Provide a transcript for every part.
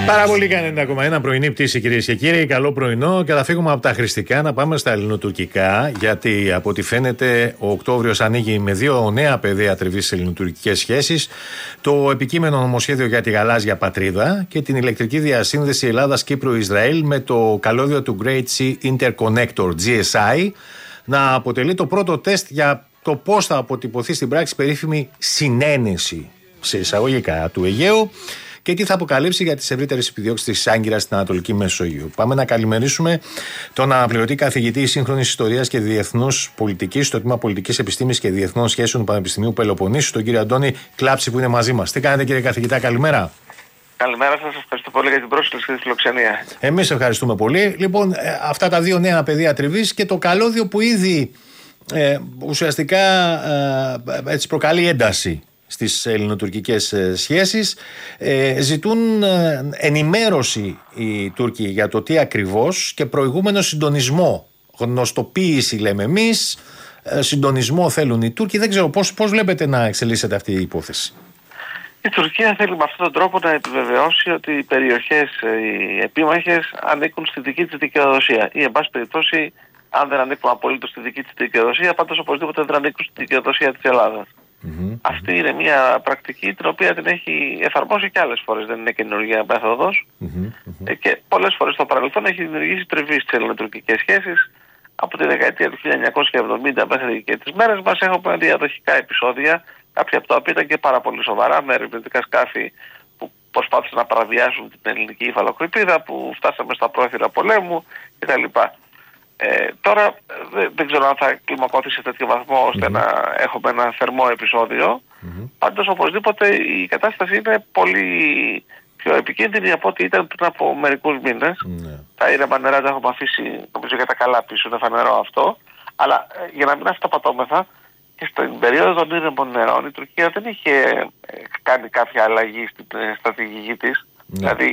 Πάρα πολύ κανένα ακόμα ένα πρωινή πτήση, κυρίες και κύριοι. Καλό πρωινό, και θα φύγουμε από τα χρηστικά να πάμε στα ελληνοτουρκικά. Γιατί από ό,τι φαίνεται ο Οκτώβριος ανοίγει με 2 νέα πεδία τριβής σε ελληνοτουρκικές σχέσεις. Το επικείμενο νομοσχέδιο για τη γαλάζια πατρίδα και την ηλεκτρική διασύνδεση Ελλάδας-Κύπρου-Ισραήλ με το καλώδιο του Great Sea Interconnector GSI να αποτελεί το πρώτο τεστ για το πώς θα αποτυπωθεί στην πράξη περίφημη συνένεση, σε εισαγωγικά, του Αιγαίου και τι θα αποκαλύψει για τις ευρύτερες επιδιώξεις της Άγκυρας στην Ανατολική Μεσόγειο. Πάμε να καλημερίσουμε τον αναπληρωτή καθηγητή σύγχρονης ιστορίας και διεθνούς πολιτικής στο τμήμα Πολιτικής Επιστήμης και Διεθνών Σχέσεων του Πανεπιστημίου Πελοποννήσου, τον κύριο Αντώνη Κλάψη, που είναι μαζί μας. Τι κάνετε, κύριε καθηγητά, καλημέρα. Καλημέρα σας, ευχαριστώ πολύ για την πρόσκληση και τη φιλοξενία. Εμείς ευχαριστούμε πολύ. Λοιπόν, αυτά τα 2 νέα πεδία τριβής και το καλώδιο που ήδη ουσιαστικά έτσι προκαλεί ένταση στις ελληνοτουρκικές σχέσεις. Ζητούν ενημέρωση οι Τούρκοι για το τι ακριβώς και προηγούμενο συντονισμό. Γνωστοποίηση λέμε εμείς, συντονισμό θέλουν οι Τούρκοι. Δεν ξέρω πώς βλέπετε να εξελίσσεται αυτή η υπόθεση. Η Τουρκία θέλει με αυτόν τον τρόπο να επιβεβαιώσει ότι οι περιοχές, οι επίμαχες, ανήκουν στη δική της δικαιοδοσία. Ή, εν πάση περιπτώσει, αν δεν ανήκουν απολύτως στη δική της δικαιοδοσία, πάντως οπωσδήποτε δεν ανήκουν στη δικαιοδοσία της Ελλάδας. Αυτή είναι μια πρακτική την οποία την έχει εφαρμόσει και άλλες φορές, δεν είναι καινούργια μέθοδος. Και πολλές φορές στο παρελθόν έχει δημιουργήσει τριβή στις ελληνοτουρκικές σχέσεις. Από τη δεκαετία του 1970 μέχρι και τις μέρες μας έχουμε διαδοχικά επεισόδια, κάποια από τα οποία ήταν και πάρα πολύ σοβαρά, με ερευνητικά σκάφη που προσπάθησαν να παραβιάσουν την ελληνική υφαλοκρηπίδα, που φτάσαμε στα πρόθυρα πολέμου κτλ. Τώρα δεν ξέρω αν θα κλιμακωθεί σε τέτοιο βαθμό ώστε να έχουμε ένα θερμό επεισόδιο. Πάντως οπωσδήποτε η κατάσταση είναι πολύ πιο επικίνδυνη από ό,τι ήταν πριν από μερικούς μήνες. Τα ήρεμα νερά τα έχουμε αφήσει νομίζω για τα καλά πίσω, είναι φανερό αυτό. Αλλά για να μην αυταπατώμεθα, και στην περίοδο των ήρεμων νερών η Τουρκία δεν είχε κάνει κάποια αλλαγή στην στρατηγική της. Δηλαδή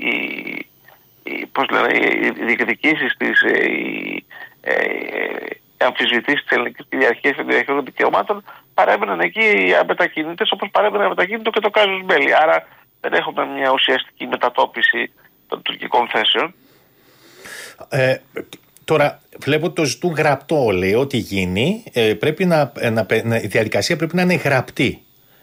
οι διεκδικήσεις της, οι αμφισβητήσεις της ελληνικής κυριαρχίας και των διαχείρισεων δικαιωμάτων παρέμεναν εκεί αμετακίνητες, όπως παρέμενε αμετακίνητο και το κάζους μπέλι. Άρα δεν έχουμε μια ουσιαστική μετατόπιση των τουρκικών θέσεων. Τώρα βλέπω ότι το ζητούν γραπτό, λέει, ό,τι γίνει. Πρέπει η διαδικασία πρέπει να είναι γραπτή.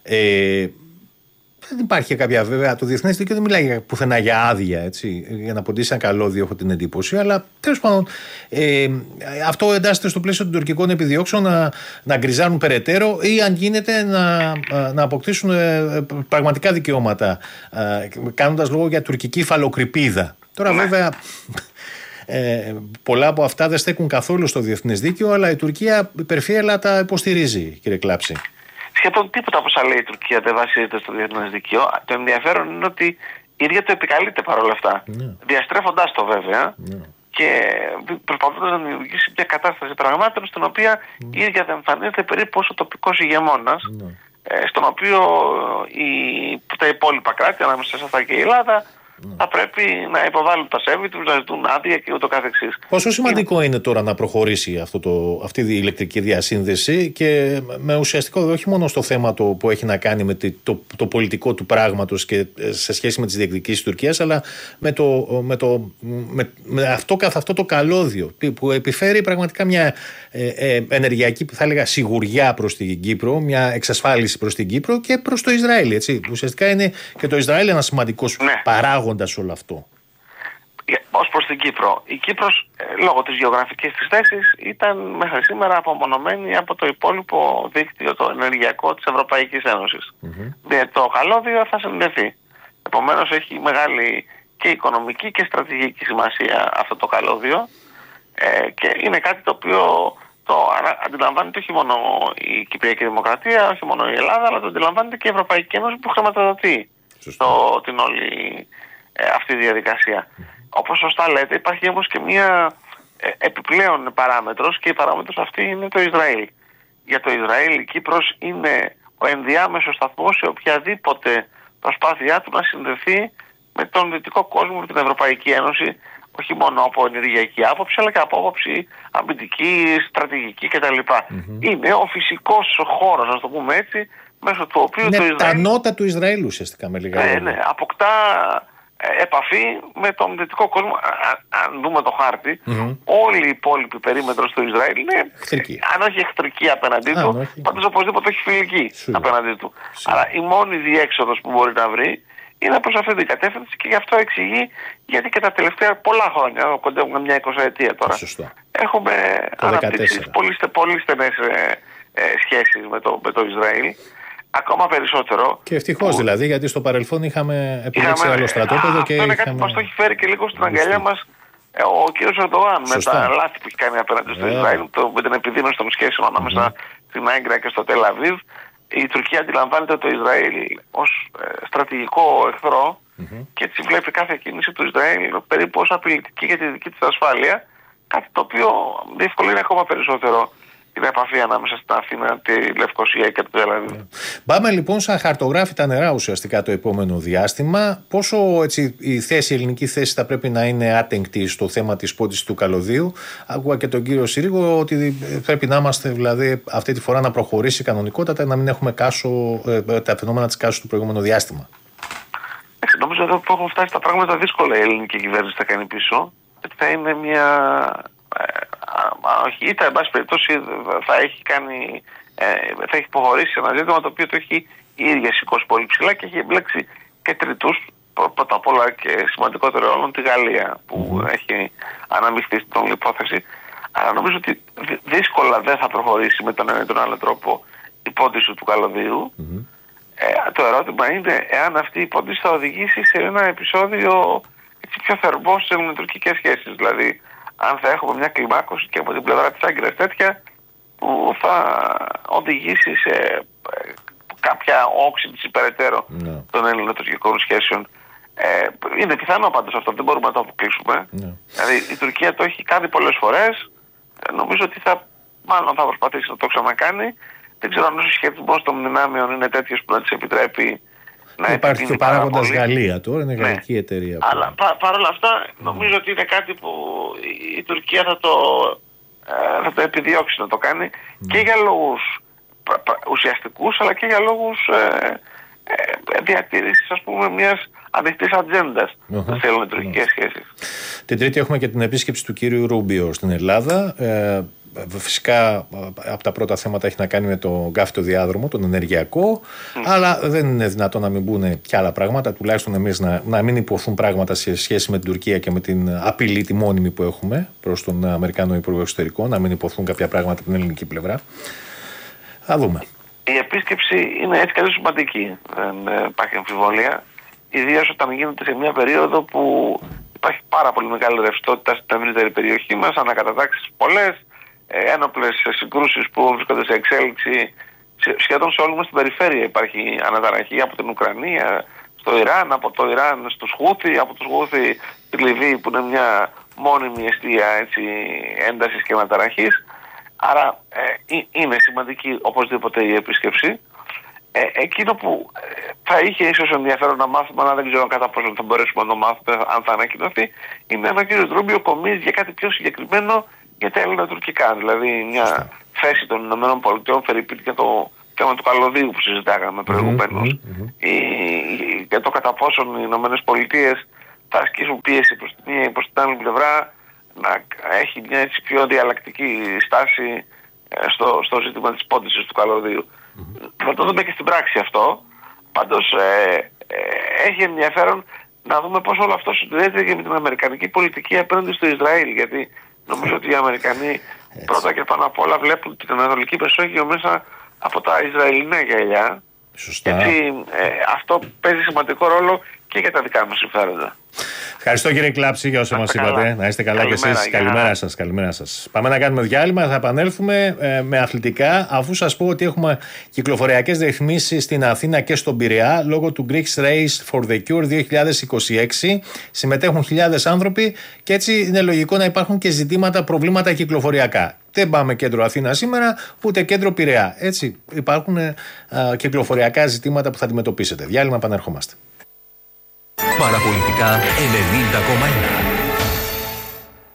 Δεν υπάρχει κάποια, βέβαια, το διεθνές δίκαιο δεν μιλάει πουθενά για άδεια, έτσι, για να ποντήσει ένα καλώδιο, έχω την εντύπωση, αλλά τέλος πάντων αυτό εντάσσεται στο πλαίσιο των τουρκικών επιδιώξεων να γκριζάρουν περαιτέρω ή αν γίνεται να αποκτήσουν πραγματικά δικαιώματα, κάνοντας λόγο για τουρκική υφαλοκρηπίδα. Τώρα βέβαια πολλά από αυτά δεν στέκουν καθόλου στο διεθνές δίκαιο, αλλά η Τουρκία υπερφύελα τα υποστηρίζει, κύριε Κλάψη. Σχεδόν τίποτα από όσα λέει η Τουρκία δεν βασίζεται στο διεθνές δίκαιο. Το ενδιαφέρον είναι ότι η ίδια το επικαλείται παρόλα αυτά. Διαστρέφοντάς το βέβαια και προσπαθώντας να δημιουργήσει μια κατάσταση πραγμάτων στην οποία η ίδια δεν εμφανίζεται περίπου ως ο τοπικός ηγεμόνας, στον οποίο τα υπόλοιπα κράτη, ανάμεσα σε αυτά και η Ελλάδα, θα πρέπει να υποβάλουν τα σέβη τους, να ζητούν άδεια και ούτω καθεξής. Πόσο σημαντικό είναι τώρα να προχωρήσει αυτή η ηλεκτρική διασύνδεση και με ουσιαστικό, όχι μόνο στο θέμα που έχει να κάνει με το πολιτικό του πράγματος και σε σχέση με τις διεκδικήσεις της Τουρκίας, αλλά με αυτό καθ' αυτό το καλώδιο που επιφέρει πραγματικά μια ενεργειακή, θα έλεγα, σιγουριά προς την Κύπρο, μια εξασφάλιση προς την Κύπρο και προς το Ισραήλ. Έτσι. Ουσιαστικά είναι και το Ισραήλ ένα σημαντικός παράγοντας όλο αυτό. Ως προς την Κύπρο. Η Κύπρος, λόγω της γεωγραφικής της θέσης, ήταν μέχρι σήμερα απομονωμένη από το υπόλοιπο δίκτυο, το ενεργειακό της Ευρωπαϊκής Ένωσης. Το καλώδιο θα συνδεθεί. Επομένως έχει μεγάλη και οικονομική και στρατηγική σημασία αυτό το καλώδιο και είναι κάτι το οποίο το αντιλαμβάνεται όχι μόνο η Κυπριακή Δημοκρατία, όχι μόνο η Ελλάδα, αλλά το αντιλαμβάνεται και η Ευρωπαϊκή Ένωση που χρηματοδοτεί την όλη αυτή τη διαδικασία. Όπως σωστά λέτε, υπάρχει όμως και μια επιπλέον παράμετρος και η παράμετρος αυτή είναι το Ισραήλ. Για το Ισραήλ η Κύπρος είναι ο ενδιάμεσος σταθμός σε οποιαδήποτε προσπάθειά του να συνδεθεί με τον δυτικό κόσμο, με την Ευρωπαϊκή Ένωση, όχι μόνο από ενεργειακή άποψη, αλλά και από άποψη αμυντική, στρατηγική κτλ. Είναι ο φυσικός χώρος, να το πούμε έτσι, μέσω του οποίου είναι το Ισραήλ. τα νότα του Ισραήλ ουσιαστικά με λίγα λόγια. Αποκτά επαφή με τον δυτικό κόσμο. Αν δούμε το χάρτη, όλη η υπόλοιπη περίμετρο στο Ισραήλ είναι εχθρική. Αν όχι εχθρική απέναντί του, πάντως οπωσδήποτε όχι φιλική απέναντί του. Άρα η μόνη διέξοδος που μπορεί να βρει είναι προς αυτή την κατεύθυνση, και γι' αυτό εξηγεί γιατί και τα τελευταία πολλά χρόνια, κοντεύουμε μια 20ετία τώρα, έχουμε αναπτύξει πολύ στενές σχέσεις με το Ισραήλ. Ακόμα περισσότερο. Και ευτυχώς δηλαδή, γιατί στο παρελθόν είχαμε επιλέξει άλλο στρατόπεδο. Αυτό είναι κάτι που μας το έχει φέρει και λίγο στην αγκαλιά μας ο κ. Ερντογάν, με τα λάθη που έχει κάνει απέναντι στο Ισραήλ, με την επιδείνωση των σχέσεων ανάμεσα στην Άγκυρα και στο Τελ Αβίβ. Η Τουρκία αντιλαμβάνεται το Ισραήλ ως στρατηγικό εχθρό και έτσι βλέπει κάθε κίνηση του Ισραήλ περίπου ως απειλητική για τη δική της ασφάλεια. Κάτι το οποίο διευκολύνει ακόμα περισσότερο την επαφή ανάμεσα στην Αθήνα, τη Λευκοσία και το Τελ Αβίβ. Πάμε λοιπόν σαν χαρτογράφη τα νερά ουσιαστικά το επόμενο διάστημα. Πόσο έτσι, η ελληνική θέση θα πρέπει να είναι άτεγκτη στο θέμα της πόντισης του καλωδίου? Άκουγα και τον κύριο Συρίγο ότι πρέπει να είμαστε δηλαδή αυτή τη φορά να προχωρήσει κανονικότατα, να μην έχουμε τα φαινόμενα της κάσου του προηγούμενο διάστημα. Νομίζω εδώ που έχουν φτάσει τα πράγματα δύσκολα η ελληνική κυβέρνηση θα κάνει πίσω. Θα είναι μια... όχι, είτε εν πάση περιπτώσει θα έχει υποχωρήσει σε ένα ζήτημα το οποίο το έχει η ίδια σηκώσει πολύ ψηλά και έχει εμπλέξει και τριτούς, πρώτα απ' όλα και σημαντικότερο όλων τη Γαλλία που έχει αναμειχθεί στην όλη υπόθεση. Αλλά νομίζω ότι δύσκολα δεν θα προχωρήσει με τον ένα ή τον άλλο τρόπο η πόντιση του καλωδίου. Το ερώτημα είναι εάν αυτή η πόντιση θα οδηγήσει σε ένα επεισόδιο έτσι, πιο θερμό στις ελληνοτουρκικές σχέσεις. Δηλαδή, αν θα έχουμε μια κλιμάκωση και από την πλευρά της Άγκυρας τέτοια που θα οδηγήσει σε κάποια όξυνση περαιτέρω των ελληνοτουρκικών σχέσεων. Είναι πιθανό πάντως αυτό, δεν μπορούμε να το αποκλείσουμε. Δηλαδή η Τουρκία το έχει κάνει πολλές φορές. Νομίζω ότι μάλλον θα προσπαθήσει να το ξανακάνει. Δεν ξέρω αν ο συσχετισμός των δυνάμεων είναι τέτοιος που να της επιτρέπει να υπάρχει και παράγοντας Γαλλία τώρα, είναι γαλλική εταιρεία. Αλλά παρόλα αυτά νομίζω ότι είναι κάτι που η Τουρκία θα το επιδιώξει να το κάνει και για λόγους ουσιαστικούς αλλά και για λόγους διατήρησης ας πούμε μιας ανοιχτής ατζέντας στις ελληνοτουρκικές σχέσεις. Την Τρίτη έχουμε και την επίσκεψη του κύριου Ρούμπιο στην Ελλάδα. Φυσικά από τα πρώτα θέματα έχει να κάνει με το γκάφιτο διάδρομο, τον ενεργειακό, αλλά δεν είναι δυνατόν να μην μπουν και άλλα πράγματα, τουλάχιστον εμείς να μην υποθούν πράγματα σε σχέση με την Τουρκία και με την απειλή τη μόνιμη που έχουμε προς τον Αμερικανό Υπουργό Εξωτερικών, να μην υποθούν κάποια πράγματα από την ελληνική πλευρά. Θα δούμε. Η επίσκεψη είναι έτσι καλώς σημαντική, δεν υπάρχει αμφιβολία, ιδίως όταν γίνεται σε μια περίοδο που υπάρχει πάρα πολύ μεγάλη ρευστότητα στην ευρύτερη περιοχή μας, ανακατατάξεις πολλές, ένοπλες συγκρούσεις που βρίσκονται σε εξέλιξη σχεδόν σε όλη μας την περιφέρεια. Υπάρχει αναταραχή από την Ουκρανία στο Ιράν, από το Ιράν στους Χούθι, από τους Χούθι στη Λιβύη που είναι μια μόνιμη αιστεία έντασης και αναταραχής. Άρα είναι σημαντική οπωσδήποτε η επίσκεψη. Εκείνο που θα είχε ίσως ενδιαφέρον να μάθουμε, αλλά δεν ξέρω κατά πόσο θα μπορέσουμε να το μάθουμε αν θα ανακοινωθεί, είναι αν ο κ. Ρούμπιο κομίζει για κάτι πιο συγκεκριμένο για τα ελληνοτουρκικά. Δηλαδή μια θέση των ΗΠΑ φερειπίν για το θέμα του καλωδίου που συζητάγαμε προηγουμένως. Για το κατά πόσον οι ΗΠΑ θα ασκήσουν πίεση προς την μία ή προς την άλλη πλευρά, να έχει μια έτσι πιο διαλλακτική στάση στο ζήτημα της πόντισης του καλωδίου. Θα το δούμε και στην πράξη αυτό. Πάντως έχει ενδιαφέρον να δούμε πώς όλο αυτό συνδέεται και με την αμερικανική πολιτική απέναντι στο Ισραήλ. Γιατί νομίζω ότι οι Αμερικανοί πρώτα και πάνω απ' όλα βλέπουν την Ανατολική Μεσόγειο μέσα από τα Ισραηλινά γυαλιά. Έτσι αυτό παίζει σημαντικό ρόλο και για τα δικά μας συμφέροντα. Ευχαριστώ κύριε Κλάψη για όσα μας είπατε. Να είστε καλά και εσείς. Καλημέρα σας. Πάμε να κάνουμε διάλειμμα. Θα επανέλθουμε με αθλητικά, αφού σας πω ότι έχουμε κυκλοφοριακές ρυθμίσεις στην Αθήνα και στον Πειραιά λόγω του Greeks Race for the Cure 2026. Συμμετέχουν χιλιάδες άνθρωποι και έτσι είναι λογικό να υπάρχουν και προβλήματα κυκλοφοριακά. Δεν πάμε κέντρο Αθήνα σήμερα, ούτε κέντρο Πειραιά. Έτσι υπάρχουν κυκλοφοριακά ζητήματα που θα αντιμετωπίσετε. Διάλειμμα, επανερχόμαστε. Παραπολιτικά 90,1.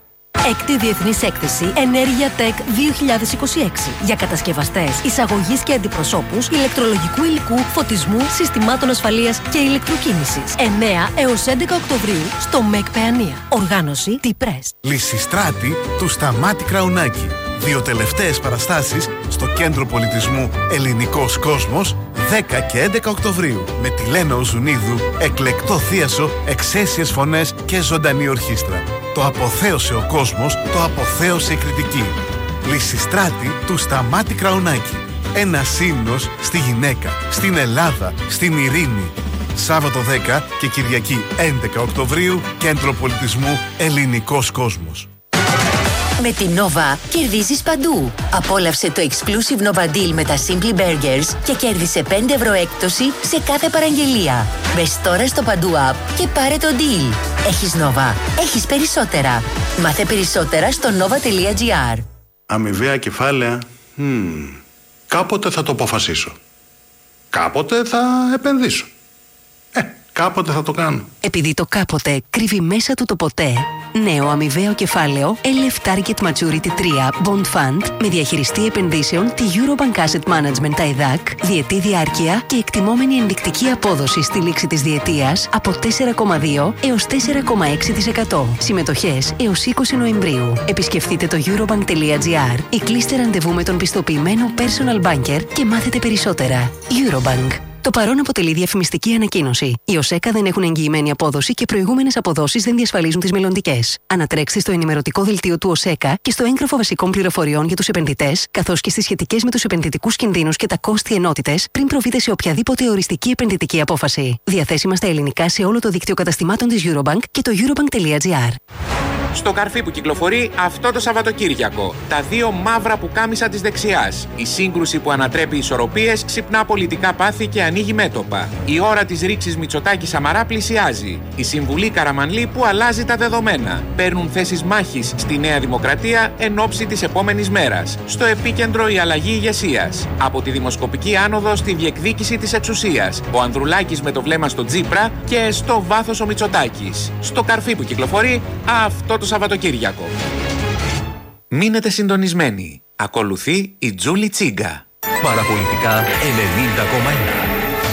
6η Διεθνής Έκθεση Ενέργεια Tech 2026 για κατασκευαστές, εισαγωγής και αντιπροσώπους ηλεκτρολογικού υλικού, φωτισμού, συστημάτων ασφαλείας και ηλεκτροκίνησης. 9 έως 11 Οκτωβρίου στο ΜΕΚ Παιανία. Οργάνωση T-Press. Λυσιστράτη του Σταμάτη Κραουνάκη. 2 τελευταίες παραστάσεις στο Κέντρο Πολιτισμού Ελληνικός Κόσμος 10 και 11 Οκτωβρίου με τη Λένα Οζουνίδου, εκλεκτό θίασο, εξαίσιες φωνές και ζωντανή ορχήστρα. Το αποθέωσε ο κόσμος, το αποθέωσε η κριτική. Λυσιστράτη του Σταμάτη Κραουνάκη. Ένας ύμνος στη γυναίκα, στην Ελλάδα, στην ειρήνη. Σάββατο 10 και Κυριακή 11 Οκτωβρίου, Κέντρο Πολιτισμού Ελληνικός Κόσμος. Με την Nova κερδίζεις παντού. Απόλαυσε το exclusive Nova Deal με τα Simply Burgers και κέρδισε 5 ευρώ έκπτωση σε κάθε παραγγελία. Μπες τώρα στο Παντού App και πάρε το deal. Έχεις Nova. Έχεις περισσότερα. Μάθε περισσότερα στο nova.gr. Αμοιβαία κεφάλαια. Κάποτε θα το αποφασίσω. Κάποτε θα επενδύσω. Κάποτε θα το κάνω. Επειδή το κάποτε κρύβει μέσα του το ποτέ. Νέο αμοιβαίο κεφάλαιο LF Target Maturity 3 Bond Fund με διαχειριστή επενδύσεων τη Eurobank Asset Management ΤΑΕΔΑΚ, διετή διάρκεια και εκτιμόμενη ενδεικτική απόδοση στη λήξη της διετίας από 4,2 έως 4,6%. Συμμετοχές έως 20 Νοεμβρίου. Επισκεφτείτε το eurobank.gr ή κλείστε ραντεβού με τον πιστοποιημένο personal banker και μάθετε περισσότερα. Eurobank. Το παρόν αποτελεί διαφημιστική ανακοίνωση. Οι ΟΣΕΚΑ δεν έχουν εγγυημένη απόδοση και προηγούμενες αποδόσεις δεν διασφαλίζουν τις μελλοντικές. Ανατρέξτε στο ενημερωτικό δελτίο του ΟΣΕΚΑ και στο έγγραφο βασικών πληροφοριών για τους επενδυτές, καθώς και στις σχετικές με τους επενδυτικούς κινδύνους και τα κόστη ενότητες πριν προβείτε σε οποιαδήποτε οριστική επενδυτική απόφαση. Διαθέσιμα στα ελληνικά σε όλο το δίκτυο καταστημάτων της Eurobank και το eurobank.gr. Στο καρφί που κυκλοφορεί αυτό το Σαββατοκύριακο. Τα 2 μαύρα πουκάμισα της δεξιάς. Η σύγκρουση που ανατρέπει ισορροπίες, ξυπνά πολιτικά πάθη και ανοίγει μέτωπα. Η ώρα της ρήξης Μητσοτάκη-Σαμαρά πλησιάζει. Η Συμβουλή Καραμανλή που αλλάζει τα δεδομένα. Παίρνουν θέσεις μάχης στη Νέα Δημοκρατία εν ώψη της επόμενης μέρας. Στο επίκεντρο η αλλαγή ηγεσίας. Από τη δημοσκοπική άνοδο στη διεκδίκηση της εξουσίας. Ο Ανδρουλάκης με το βλέμμα στο Τζίπρα και στο βάθος ο Μητσοτάκης. Στο καρφί που κυκλοφορεί αυτό το Σαββατοκύριακο. Μείνετε συντονισμένοι. Ακολουθεί η Τζούλη Τσίγκα. Παραπολιτικά 90,1.